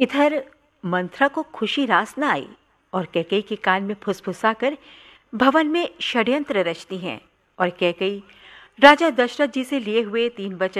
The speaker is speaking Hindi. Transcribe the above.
इधर मंथरा को खुशी रास न आई और कैकेयी के कान में फुसफुसाकर भवन में षड्यंत्र रचती हैं और कैकेयी राजा दशरथ जी से लिए हुए 3 वचन